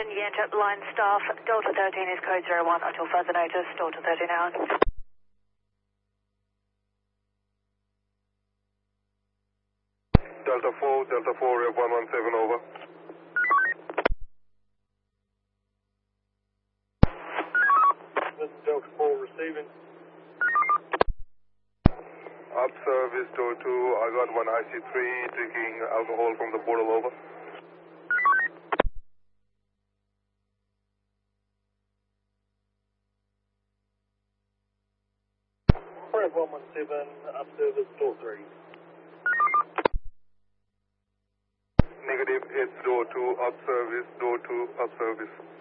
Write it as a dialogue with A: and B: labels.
A: station, Yanchep line staff. Delta 13 is code 01 until further notice. Delta 13 out.
B: Delta 4, Rev 117 over.
C: This is Delta 4 receiving.
B: Up service door 2, I got one IC3 drinking alcohol from the bottle over.
C: Rev 117, up service door 3.
B: Negative, it's door 2, up service, door 2, up service.